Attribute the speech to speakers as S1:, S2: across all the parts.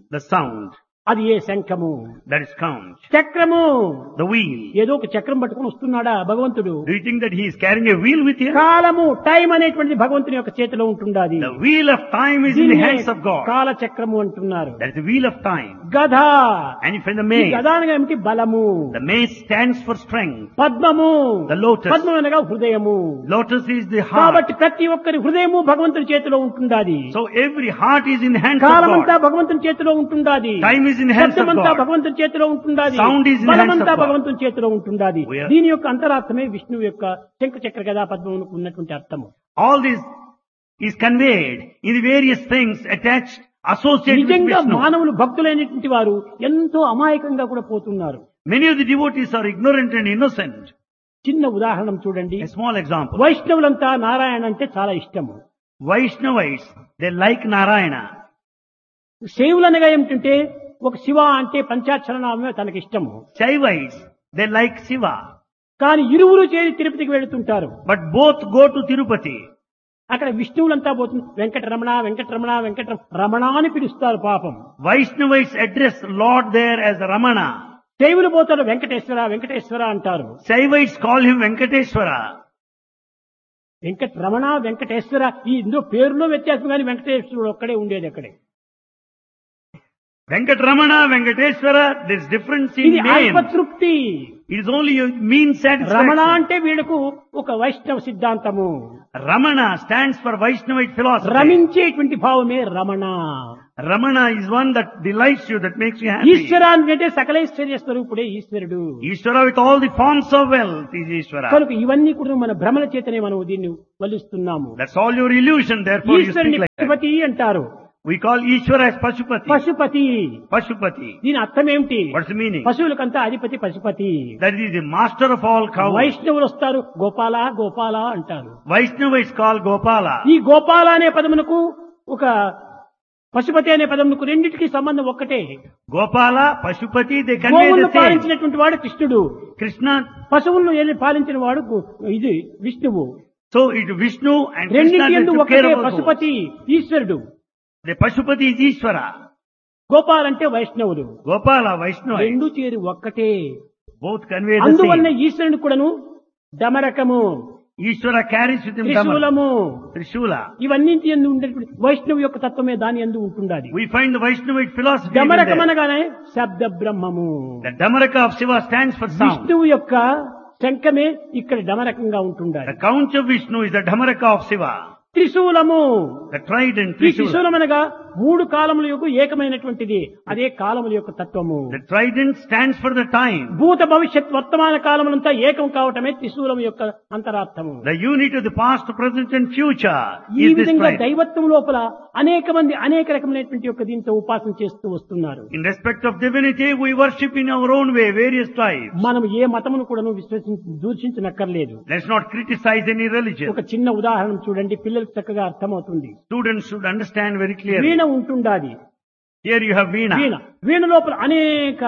S1: the sound.
S2: అది ఏ శంఖము,
S1: That is conch.
S2: చక్రము.
S1: The wheel.
S2: ఏదో ఒక చక్రం పట్టుకుని వస్తున్నాడా భగవంతుడు?
S1: Do you think that he is carrying a wheel with him?
S2: కాలము, టైం అనేటువంటిది భగవంతుని యొక్క చేతిలో ఉంటుండాది.
S1: The wheel of time is in the hands of God.
S2: కాల చక్రము అంటున్నారు.
S1: That is the wheel of time.
S2: గధ.
S1: And if in the
S2: ఈ
S1: mace,
S2: గధ అనగా ఏమిటి? బలము.
S1: the mace stands for strength.
S2: పద్మము.
S1: The lotus.
S2: పద్మం అనగా హృదయము.
S1: Lotus is the heart.
S2: కాబట్టి ప్రతి ఒక్కరి హృదయము భగవంతుని చేతిలో ఉంటుండాది.
S1: So every heart is in the hands of
S2: కాలమంతా
S1: God.
S2: భగవంతుని చేతిలో ఉంటుండాది.
S1: Time is in the hands of
S2: శబ్దమంతా
S1: God.
S2: భగవంతుని చేతిలో ఉంటుండాది.
S1: Sound is in the hands of
S2: బలమంతా
S1: God.
S2: భగవంతుని చేతిలో ఉంటుండాది.
S1: We are-
S2: దీని యొక్క అంతరార్థమే విష్ణువు యొక్క శంఖ చక్ర గదా పద్మమునకు ఉన్నటువంటి అర్థము.
S1: All this is conveyed in the various things attached, associated with
S2: నిజంగా
S1: Vishnu.
S2: మానవులు భక్తులైనటువంటి వారు ఎంతో అమాయకంగా కూడా పోతున్నారు.
S1: Many of the devotees are ignorant and innocent.
S2: చిన్న ఉదాహరణ చూడండి.
S1: A small example.
S2: వైష్ణవులంతా నారాయణ అంటే చాలా ఇష్టము.
S1: Vaishnavais, they like Narayana.
S2: శైవులనగా ఏమిటంటే ఒక శివ అంటే పంచాక్షరనామే తనకి ఇష్టము.
S1: Shaivais, they like Shiva.
S2: కానీ ఇరువురు చేరి తిరుపతికి వెళుతుంటారు.
S1: But both go to Tirupati.
S2: అక్కడ విష్ణువులంతా పోతుంది. వెంకటరమణ వెంకటరమణ వెంకటరమణ అని పిలుస్తారు పాపం.
S1: Vaishnavais address Lord there as Ramana.
S2: శైవులు పోతారు వెంకటేశ్వర వెంకటేశ్వర అంటారు.
S1: Shaivais call him Venkateshwara.
S2: Venkataramana Venkateswara ఈ ఇందులో పేరులో వ్యత్యాసం కానీ వెంకటేశ్వరుడు ఒక్కడే ఉండేది అక్కడే.
S1: Venkatramana, Venkateshwara, there's difference in
S2: ఇది
S1: name.
S2: అల్పతృప్తి.
S1: It is only a mean
S2: Ramana
S1: satisfaction.
S2: అంటే వీళ్ళకు ఒక వైష్ణవ సిద్ధాంతము.
S1: Ramana stands for Vaishnavite philosophy.
S2: రమించేటువంటి భావమే Ramana.
S1: Ramana is one that delights you, that makes you happy.
S2: ఈశ్వర అంటే సకలైశ్వర్య స్వరూపుడే ఈశ్వరుడు.
S1: Ishvara with all the forms of wealth is Ishvara.
S2: కనుక ఇవన్నీ కూడా మన భ్రమల చేతనే మనం దీన్ని వలిస్తున్నాము.
S1: That's all your illusion, therefore you
S2: ఈశ్వరుని
S1: speak like that.
S2: పశుపతి అంటారు.
S1: We call Ishvara as Pashupati.
S2: Pashupati.
S1: Pashupati.
S2: దీని అర్థం ఏమిటి?
S1: What's the meaning?
S2: పశువులకంతా అధిపతి Pashupati.
S1: That is the master of all cows.
S2: వైష్ణవులు వస్తారు గోపాల గోపాల అంటారు.
S1: Vaishnava is called Gopala.
S2: ఈ గోపాల అనే పదమునకు ఒక పశుపతి అనే పదమునకు రెండింటికి సంబంధం ఒక్కటే.
S1: Gopala, Pashupati, they convey
S2: గోవులను
S1: the same.
S2: పాలించినటువంటి వాడు కృష్ణుడు.
S1: Krishna,
S2: పశువులను పాలించిన వాడు ఇది విష్ణువు.
S1: so it Vishnu and Krishna,
S2: రెండింటి
S1: they
S2: యందు
S1: took care
S2: ఒకటే
S1: of those.
S2: పశుపతి ఈశ్వరుడు.
S1: The Pashupati is Ishvara.
S2: Gopal అంటే వైష్ణవుడు.
S1: Gopala, Vaishnava.
S2: రెండు చేరి ఒక్కటే.
S1: Both convey the
S2: అందువల్ల
S1: same.
S2: ఈశ్వరుని కూడాను డమరకము,
S1: Ishvara carries with him Dhamma,
S2: త్రిశూలము
S1: Trishula.
S2: ఇవన్నింటి యందు ఉండేటువంటి వైష్ణవు యొక్క తత్వమే దాని యందు ఉంటుండాలి.
S1: We find the Vaishnavite philosophy even
S2: డమరకం
S1: there.
S2: అనగానే శబ్ద బ్రహ్మము.
S1: The Dhamaraka of Shiva stands for sound.
S2: విష్ణువు యొక్క శంఖమే ఇక్కడ డమరకంగా ఉంటుండాలి.
S1: The conch of Vishnu is the Dhamaraka of Shiva.
S2: త్రిశూలము.
S1: The trident,
S2: ఈ
S1: Trishula.
S2: త్రిశూలం అనగా మూడు కాలముల యొక్క ఏకమైనటువంటిది. అదే కాలముల యొక్క తత్వము.
S1: The trident stands for the time.
S2: భూత భవిష్యత్ వర్తమాన కాలములంతా ఏకం కావటమే త్రిశూలం యొక్క అంతరార్థము.
S1: The unit of the past, present and future
S2: ఈ
S1: is this
S2: విధంగా
S1: trident.
S2: దైవత్వం లోపల అనేక మంది అనేక రకమైనటువంటి యొక్క దీంతో ఉపాసన చేస్తూ వస్తున్నారు.
S1: In respect of divinity, we worship in our own way, various tribes.
S2: మనం ఏ మతమును కూడాను దూషించనక్కర్లేదు.
S1: Let's not criticize any religion.
S2: ఒక చిన్న ఉదాహరణ చూడండి, పిల్లలకు చక్కగా అర్థమవుతుంది.
S1: Students should understand very clearly.
S2: Veena ఉంటుండాది.
S1: Here you have
S2: veena
S1: Veena.
S2: వీణ లోపల అనేక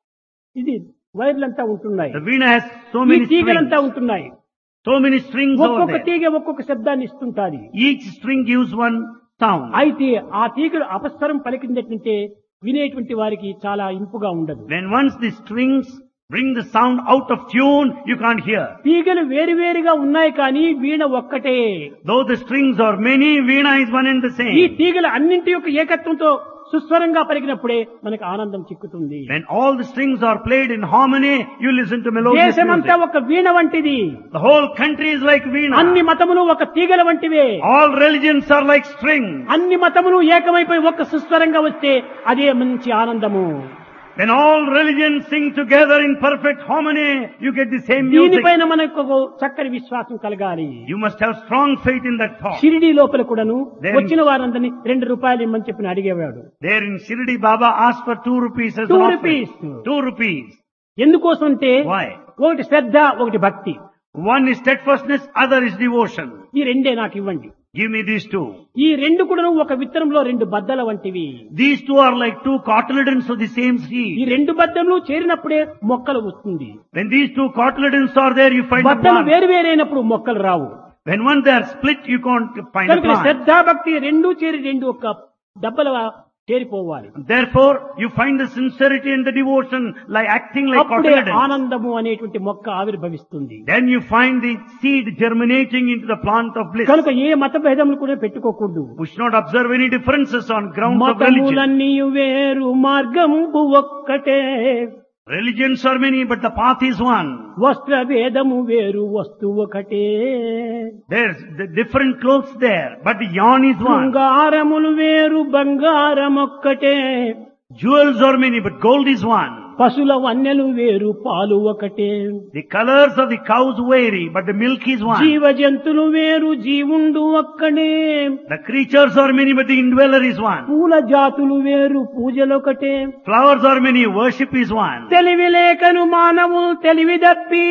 S2: ఇది వైర్లంతా ఉంటున్నాయి.
S1: The Veena has so
S2: ఈ
S1: many
S2: తీగలంతా
S1: strings.
S2: ఉంటున్నాయి.
S1: So many strings over
S2: ఒక్కొక్క
S1: there.
S2: తీగ ఒక్కొక్క శబ్దాన్ని ఇస్తుంటాది.
S1: Each string gives one sound.
S2: అయితే ఆ తీగలు అపస్వరం పలికిందంటే వినేటువంటి వారికి చాలా ఇంపుగా ఉండదు.
S1: When once the strings bring the sound out of tune, you can't hear.
S2: తీగలు వేరువేరుగా ఉన్నాయి కానీ వీణ ఒక్కటే.
S1: Though the strings are many, Veena is one and the
S2: ఈ
S1: same.
S2: తీగల అన్నింటి యొక్క ఏకత్వంతో సుస్వరంగా పలికినప్పుడే మనకు ఆనందం చిక్కుతుంది.
S1: When all the strings are played in harmony, you listen to melodious
S2: దేశమంతా
S1: music.
S2: ఒక వీణ వంటిది.
S1: The whole country is like
S2: అన్ని
S1: Veena.
S2: మతములు ఒక తీగల వంటివే.
S1: All religions are like strings.
S2: అన్ని మతములు ఏకమైపోయి ఒక్క సుస్వరంగా వస్తే అదే మంచి ఆనందము.
S1: When all religions sing together in perfect harmony, you get the same music.
S2: దీనిపైన మనకు ఒక చక్కని విశ్వాసం కలగాలి.
S1: You must have strong faith in that thought.
S2: Shirdi లోపల కూడాను
S1: Then-
S2: వచ్చిన వారందరినీ 2 రూపాయలు ఇమ్మని చెప్పి అడిగేవాడు.
S1: There in Shirdi, Baba asked for 2 rupees as
S2: 2
S1: an
S2: rupees.
S1: offering. 2 rupees.
S2: ఎందుకోసం అంటే
S1: Why?
S2: ఒకటి శ్రద్ధ, ఒకటి భక్తి.
S1: One is steadfastness, other is devotion.
S2: ఈ రెండే నాకు ఇవ్వండి.
S1: Give me these 2.
S2: ఈ రెండు కూడాను ఒక విత్తనంలో 2 బద్దల వంటివి.
S1: These 2 are like 2 cotyledons of the same
S2: ఈ
S1: seed.
S2: 2 బద్దలు చేరినప్పుడే మొక్కలు వస్తుంది.
S1: When these 2 cotyledons are there, you find a
S2: బద్దలు
S1: plant.
S2: వేరువేరైనప్పుడు మొక్కలు రావు.
S1: When once they are split, you can't find a
S2: కనుక
S1: plant.
S2: శ్రద్ధ భక్తి రెండూ చేరి 2 ఒక డబ్బల చేరిపోవాలి.
S1: Therefore, you find the sincerity and the devotion like acting like
S2: అప్పుడే
S1: confidence.
S2: ఆనందము అనేటువంటి మొక్క ఆవిర్భవిస్తుంది.
S1: Then you find the seed germinating into the plant of bliss.
S2: కనుక ఏ మత భేదములు కూడా పెట్టుకోకూడదు.
S1: We should not observe any differences on grounds of religion.
S2: మతములన్నీ వేరు మార్గంబు ఒక్కటే.
S1: Religions are many, but the path is one.
S2: వస్త్ర భేదము వేరు వస్తువు ఒకటే.
S1: There's the different clothes there, but the yarn is one.
S2: బంగారములు వేరు బంగారం ఒక్కటే.
S1: Jewels are many, but gold is one.
S2: పశుల వన్నెలు వేరు పాలు ఒకటే.
S1: The colors of the cows vary, but the milk is one.
S2: జీవ జంతులు వేరు జీవుండు ఒక్కడే.
S1: The creatures are many, but the indweller is one.
S2: పూల జాతులు వేరు పూజలొకటే.
S1: Flowers are many, worship is one.
S2: తెలివి లేకను మానవులు తెలివి దప్పి.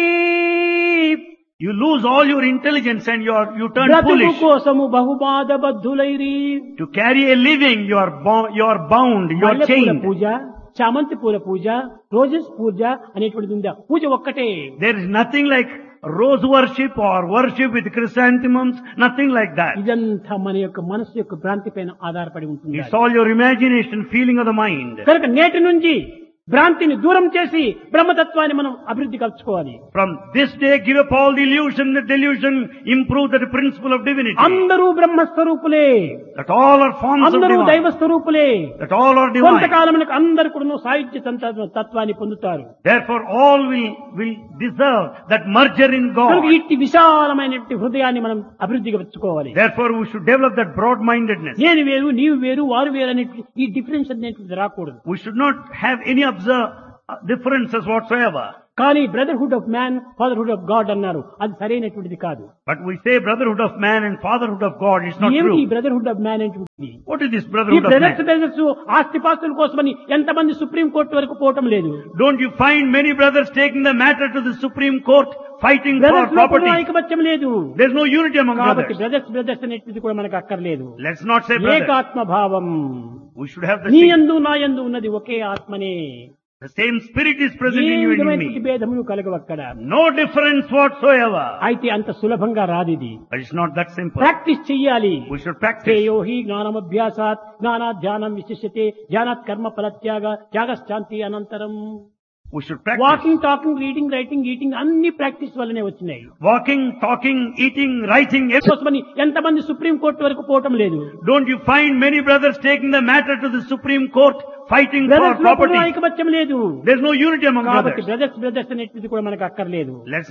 S1: You lose all your intelligence and you turn
S2: బ్రతుకు
S1: foolish.
S2: కోసము బహుబాధ బద్ధులైరి.
S1: To carry a living, you are bound, you are
S2: మల్లెపూల
S1: chained.
S2: పూజ, చామంతి పూల పూజ, రోజెస్ పూజ అనేటువంటిది ఉందా? పూజ ఒక్కటే.
S1: There is nothing like rose worship or worship with chrysanthemums, nothing like that.
S2: ఇదంతా మన యొక్క మనసు యొక్క భ్రాంతి పైన ఆధారపడి ఉంటుంది.
S1: It's all your imagination, feeling of the mind.
S2: కనుక నేటి నుంచి భ్రాంతిని దూరం చేసి బ్రహ్మతత్వాన్ని మనం అభివృద్ధి కలుసుకోవాలి.
S1: From this day, give up all the delusion, improve the principle of divinity.
S2: అందరూ బ్రహ్మస్వరూపులే.
S1: That all are forms of
S2: అందరూ
S1: divine.
S2: దైవ స్వరూపులే.
S1: That all are divine.
S2: కొంతకాలమునకు అందరు కూడా సాయుధ్య తత్వాన్ని పొందుతారు.
S1: Therefore, all will deserve that merger in
S2: కనుక
S1: God.
S2: ఇట్టి విశాలమైనటువంటి హృదయాన్ని మనం అభివృద్ధిగా పెంచుకోవాలి.
S1: Therefore, we should develop that broad-mindedness.
S2: నేను వేరు నీవు వేరు వారు వేరు అనేటువంటి ఈ డిఫరెన్స్ అనేటువంటిది రాకూడదు.
S1: We should not have any differences whatsoever.
S2: కానీ brotherhood of man fatherhood of God అన్నారు. అది సరైనటువంటిది కాదు.
S1: But we say brotherhood of man and fatherhood of God. It's not
S2: ఏమిటి ఈ
S1: true.
S2: బ్రదర్హుడ్ ఆఫ్ మ్యాన్ అనేటువంటిది?
S1: What is this
S2: ఈ
S1: brotherhood of
S2: brothers
S1: man?
S2: Brothers ఆస్తిపాస్తుల కోసమని ఎంతమంది సుప్రీం కోర్టు వరకు పోవటం లేదు.
S1: Don't you find many brothers taking the matter to the Supreme Court, fighting for
S2: brothers లో కూడా
S1: property?
S2: ఐకమత్యం లేదు.
S1: There's no unity among
S2: కాబట్టి
S1: brothers.
S2: బ్రదర్స్ అనేటువంటిది కూడా మనకు అక్కర్లేదు.
S1: Let's not say brothers.
S2: ఏకాత్మ భావం.
S1: We should have
S2: నీ
S1: the
S2: యందు నా యందు ఉన్నది ఒకే ఆత్మనే.
S1: same spirit is present
S2: A
S1: in you and in
S2: విధమైనటువంటి
S1: me.
S2: భేదములు కలగవక్కడ.
S1: No difference whatsoever.
S2: అయితే అంత సులభంగా రాదు ఇది.
S1: But it's not that simple.
S2: Practice చెయ్యాలి.
S1: We should practice.
S2: శ్రేయో హి జ్ఞానమభ్యాసాత్ జ్ఞానాత్ ధ్యానం విశిష్యతే ధ్యానాత్ కర్మ ఫలత్యాగ త్యాగశాంతి అనంతరం.
S1: We should practice.
S2: Walking talking reading writing eating అన్ని ప్రాక్టీస్ వల్లనే వచ్చినాయి.
S1: Walking, talking, eating, writing, everything.
S2: కోసమని ఎంతమంది సుప్రీం కోర్టు వరకు పోవటం లేదు.
S1: Don't you find many brothers taking the matter to the Supreme Court, fighting for
S2: brothers లో కూడా
S1: property?
S2: ఐకమత్యం లేదు.
S1: There's no unity among
S2: కాబట్టి
S1: brothers.
S2: బ్రదర్స్ అనేటువంటిది కూడా మనకు అక్కర్లేదు.
S1: Let's